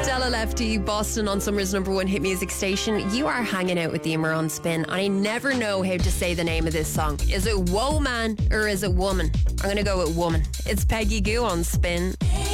Stella Lefty, Boston on Summer's number one hit music station. You are hanging out with Emer on Spin, and I never know how to say the name of this song. Is it Woman or is it Woman? I'm going to go with Woman. It's Peggy Gou on Spin.